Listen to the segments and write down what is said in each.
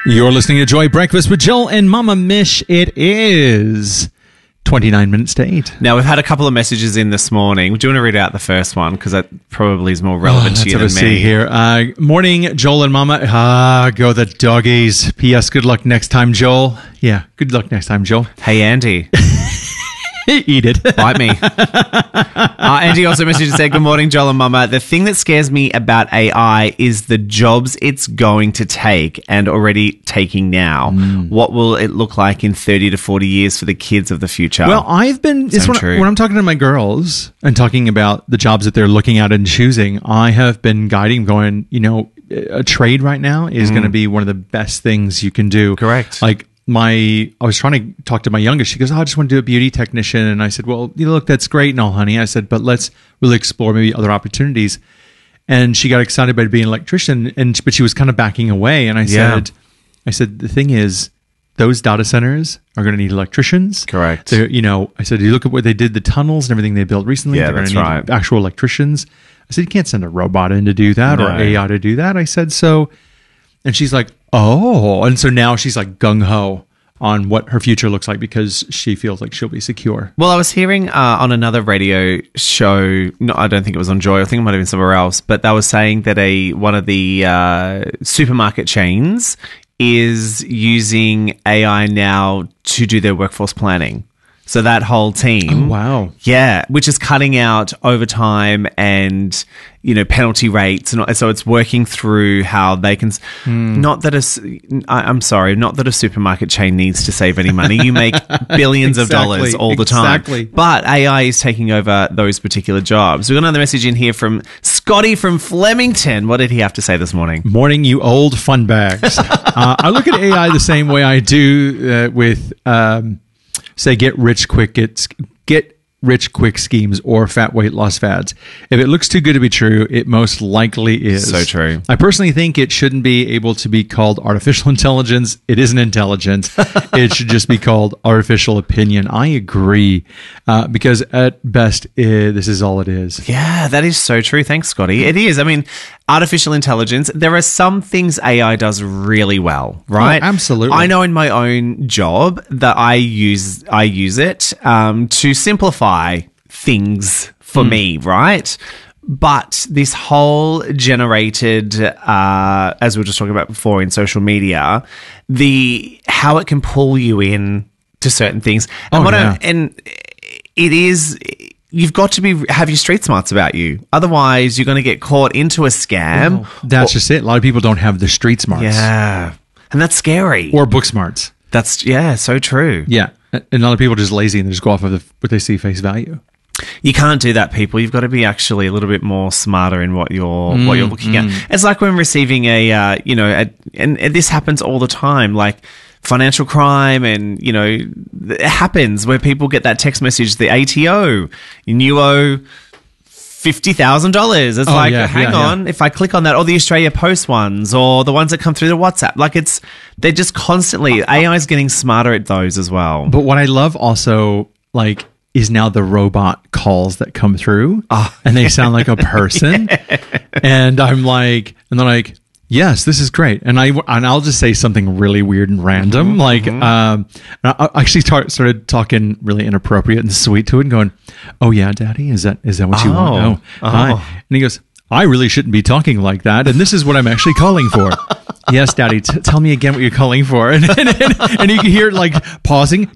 You're listening to Joy Breakfast with Joel and Mama Mish. It is 29 minutes to 8. Now, we've had a couple of messages in this morning. Do you want to read out the first one? Because that probably is more relevant to you than me. See here. Morning, Joel and Mama. Go the doggies. P.S. Good luck next time, Joel. Yeah, good luck next time, Joel. Hey, Andy. Eat it. Bite me. Andy also messaged and said, good morning, Joel and Mama. The thing that scares me about AI is the jobs it's going to take and already taking now. What will it look like in 30 to 40 years for the kids of the future? Well, I've been, when I'm talking to my girls and talking about the jobs that they're looking at and choosing, I have been guiding, going, a trade right now is going to be one of the best things you can do. Correct. Like, I was trying to talk to my youngest. She goes, I just want to do a beauty technician. And I said, well, look, that's great and all, honey. I said, but let's really explore maybe other opportunities. And she got excited by being an electrician, but she was kind of backing away. And I said, the thing is, those data centers are going to need electricians. Correct. I said, you look at what they did, the tunnels and everything they built recently. Yeah, they're that's going to need actual electricians. I said, you can't send a robot in to do that or AI to do that. I said, so... And she's like, oh. And so now she's like gung-ho on what her future looks like because she feels like she'll be secure. Well, I was hearing on another radio show, no, I don't think it was on Joy, I think it might have been somewhere else, but they were saying that one of the supermarket chains is using AI now to do their workforce planning. So that whole team. Oh, wow. Yeah, which is cutting out overtime and, penalty rates. And so it's working through how they can... Not that a supermarket chain needs to save any money. You make billions of dollars all the time. Exactly. But AI is taking over those particular jobs. We've got another message in here from Scotty from Flemington. What did he have to say this morning? Morning, you old fun bags. I look at AI the same way I do with... say get rich quick schemes or fat weight loss fads. If it looks too good to be true, it most likely is. So true. I personally think it shouldn't be able to be called artificial intelligence. It isn't intelligent. It should just be called artificial opinion. I agree. Because at best, this is all it is. Yeah, that is so true. Thanks, Scotty. It is. I mean, artificial intelligence, there are some things AI does really well, right? Oh, absolutely. I know in my own job that I use it to simplify things for me, right? But this whole generated, as we were just talking about before in social media, how it can pull you in to certain things. And it is... You've got to have your street smarts about you. Otherwise, you're going to get caught into a scam. Well, that's just it. A lot of people don't have the street smarts. Yeah. And that's scary. Or book smarts. That's, so true. Yeah. And a lot of people are just lazy and they just go off of what they see face value. You can't do that, people. You've got to be actually a little bit more smarter in what you're looking at. It's like when receiving and this happens all the time, like financial crime, and it happens where people get that text message, the ATO, you owe $50,000. It's hang on, if I click on that, or the Australia Post ones, or the ones that come through the WhatsApp, they're just constantly, AI is getting smarter at those as well. But what I love also, is now the robot calls that come through, and they sound like a person, and I'm like, and they're like, yes, this is great. And I'll just say something really weird and random. I actually started talking really inappropriate and sweet to it and going, oh yeah, Daddy, is that what you want? Oh, hi. And he goes, I really shouldn't be talking like that. And this is what I'm actually calling for. Yes, Daddy, tell me again what you're calling for. And you can hear it pausing.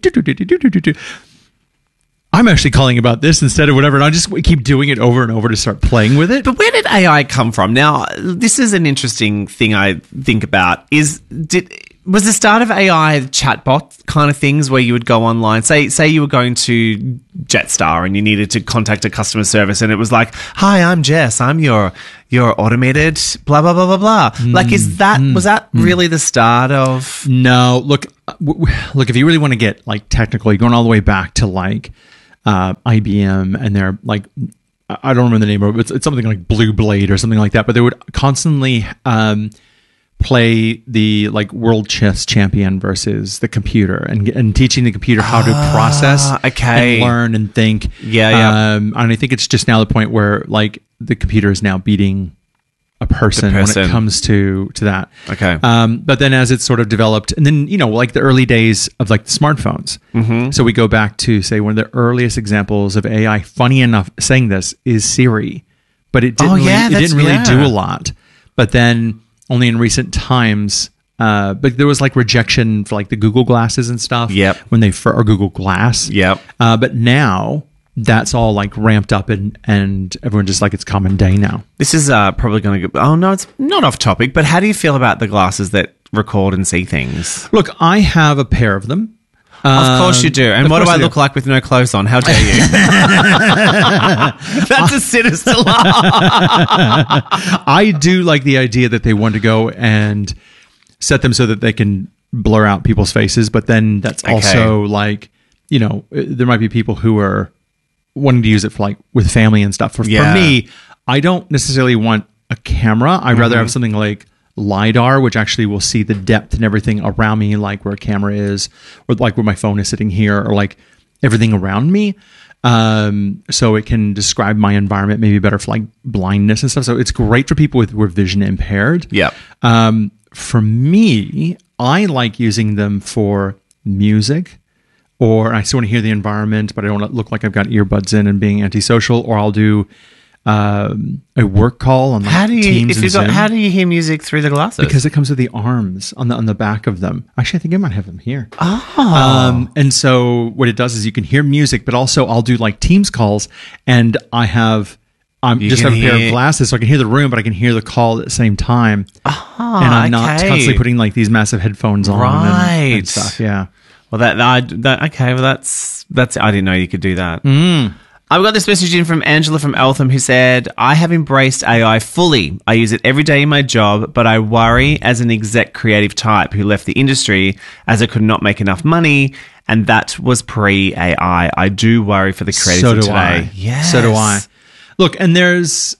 I'm actually calling about this instead of whatever. And I just keep doing it over and over to start playing with it. But where did AI come from? Now, this is an interesting thing I think about. Was the start of AI chatbot kind of things where you would go online, say you were going to Jetstar and you needed to contact a customer service and it was like, hi, I'm Jess. I'm your automated blah, blah, blah, blah, blah. Was that really the start of... No, look, if you really want to get technical, you're going all the way back to IBM, and they're I don't remember the name of it. It's something like Blue Blade or something like that. But they would constantly play the like world chess champion versus the computer, and teaching the computer how to process and learn and think. Yeah. And I think it's just now the point where like the computer is now beating a person when person. it comes to that. Okay. But then as it's sort of developed, and then, like the early days of like the smartphones. Mm-hmm. So we go back to, say, one of the earliest examples of AI, funny enough, saying this is Siri, but it didn't really do a lot. But then only in recent times, but there was like rejection for like the Google glasses and stuff. Yep. When they, or Google Glass. Yep. But now that's all like ramped up and everyone just like it's common day now. This is probably going to go... Oh, no, it's not off topic, but how do you feel about the glasses that record and see things? Look, I have a pair of them. Of course you do. And what do I look like with no clothes on? How dare you? That's a sinister laugh. I do like the idea that they want to go and set them so that they can blur out people's faces, but then that's also like, there might be people who are wanting to use it for like with family and stuff. For me, I don't necessarily want a camera. I'd rather have something like LiDAR, which actually will see the depth and everything around me, like where a camera is, or like where my phone is sitting here, or like everything around me. So it can describe my environment maybe better for like blindness and stuff. So it's great for people who are vision impaired. Yeah. For me, I like using them for music, or I still want to hear the environment, but I don't want to look like I've got earbuds in and being antisocial, or I'll do a work call on like Teams and Zoom. How do you hear music through the glasses? Because it comes with the arms on the back of them. Actually, I think I might have them here. Oh. And so what it does is you can hear music, but also I'll do like Teams calls, and I have a pair of glasses, so I can hear the room, but I can hear the call at the same time. And I'm not constantly putting like these massive headphones on and stuff. Yeah. Well, that's I didn't know you could do that. I've got this message in from Angela from Eltham who said, I have embraced AI fully. I use it every day in my job, but I worry as an exec creative type who left the industry as I could not make enough money, and that was pre-AI. I do worry for the creatives of today. Yes. So do I. Look, and there's,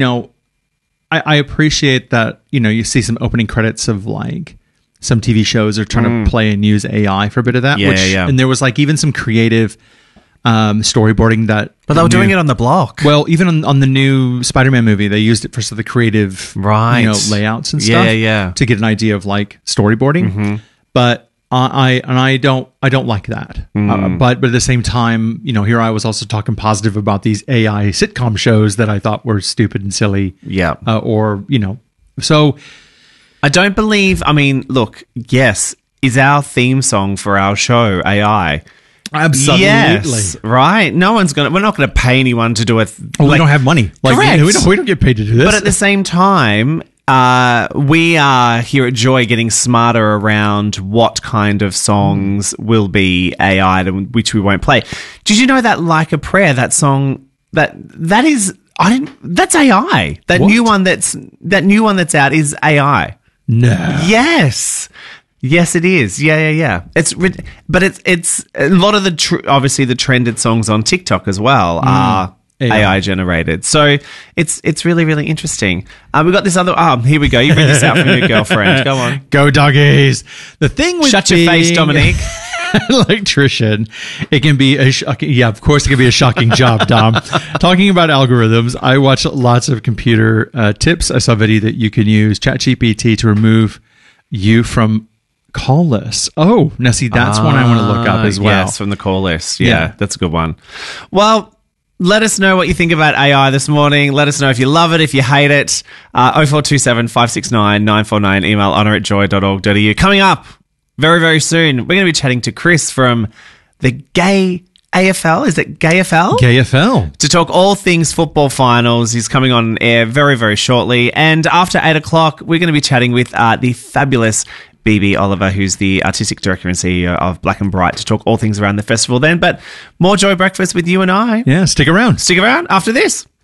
I appreciate that, you see some opening credits of like some TV shows are trying to play and use AI for a bit of that. And there was like even some creative storyboarding that... But they were doing it on the block. Well, even on the new Spider-Man movie, they used it for some of the creative layouts and stuff to get an idea of like storyboarding. But I don't like that. But at the same time, here I was also talking positive about these AI sitcom shows that I thought were stupid and silly. Yeah. So... I don't believe... I mean, look, yes, is our theme song for our show AI? Absolutely. Yes, right. We're not going to pay anyone to do it. We don't have money. Correct. We don't get paid to do this. But at the same time, we are here at Joy getting smarter around what kind of songs will be AI and which we won't play. Did you know that Like a Prayer, that song, that's AI. That new one that's out is AI. No. Yes, it is. Yeah. It's a lot of obviously the trended songs on TikTok as well are AI generated. So it's really, really interesting. We got this other. Here we go. You read this out from your girlfriend. Go on. Go doggies. The thing with shut your face, Dominique. Electrician, it can be of course it can be a shocking job, Dom. Talking about algorithms, I watch lots of computer tips. I saw a video that you can use ChatGPT to remove you from call lists. Oh, now see, that's one I want to look up as well. Yes, from the call list. Yeah, that's a good one. Well, let us know what you think about AI this morning. Let us know if you love it, if you hate it. 0427 569 949, email honour@joy.org.au. Coming up very, very soon, we're going to be chatting to Chris from the Gay AFL. Is it Gay AFL? Gay AFL. To talk all things football finals. He's coming on air very, very shortly. And after 8 o'clock, we're going to be chatting with the fabulous BB Oliver, who's the artistic director and CEO of Black and Bright, to talk all things around the festival then. But more Joy Breakfast with you and I. Yeah, stick around. Stick around after this.